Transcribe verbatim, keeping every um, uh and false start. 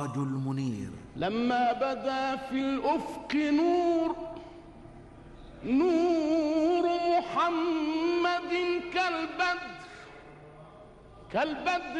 المنير. لما بدا في الأفق نور نور محمد كالبدر كالبدر